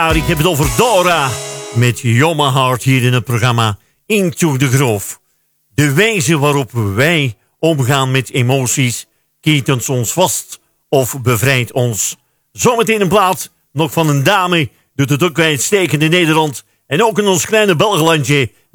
Ik heb het over Dora met You're My Heart hier in het programma Into the Groove. De wijze waarop wij omgaan met emoties ketent ons vast of bevrijdt ons. Zometeen een plaat nog van een dame, doet het ook bij uitstekend in Nederland en ook in ons kleine Belgelandje.